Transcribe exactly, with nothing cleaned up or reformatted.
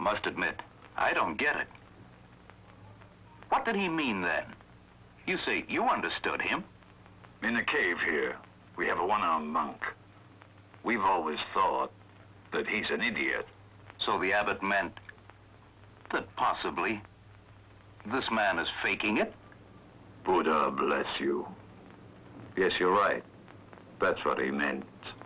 must admit, I don't get it. What did he mean then? You say you understood him? In the cave here, we have a one-armed monk. We've always thought that he's an idiot. So the abbot meant that possibly this man is faking it? Buddha bless you. Yes, you're right. That's what he meant.